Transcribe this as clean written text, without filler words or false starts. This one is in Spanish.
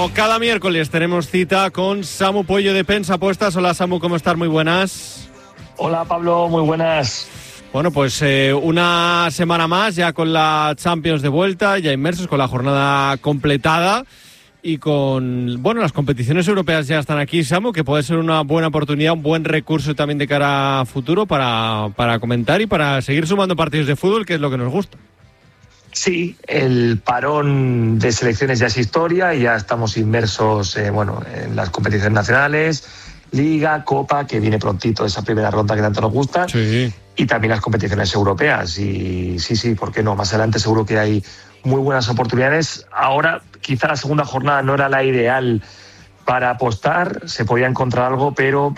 Como cada miércoles tenemos cita con Samu Puello de Pensa Apuestas. Hola Samu, ¿cómo estás? Muy buenas. Hola Pablo, muy buenas. Bueno, pues una semana más ya con la Champions de vuelta, ya inmersos con la jornada completada y con, bueno, las competiciones europeas ya están aquí, Samu, que puede ser una buena oportunidad, un buen recurso también de cara a futuro para comentar y para seguir sumando partidos de fútbol, que es lo que nos gusta. Sí, el parón de selecciones ya es historia y ya estamos inmersos en las competiciones nacionales, Liga, Copa, que viene prontito esa primera ronda que tanto nos gusta, sí. Y también las competiciones europeas. Y sí, ¿por qué no? Más adelante seguro que hay muy buenas oportunidades. Ahora quizá la segunda jornada no era la ideal para apostar, se podía encontrar algo, pero